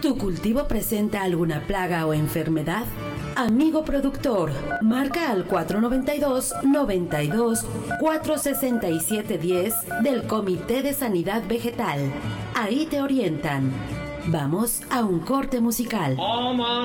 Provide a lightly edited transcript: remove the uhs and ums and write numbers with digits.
¿Tu cultivo presenta alguna plaga o enfermedad? Amigo productor, marca al 492-92-467-10 del Comité de Sanidad Vegetal. Ahí te orientan. Vamos a un corte musical.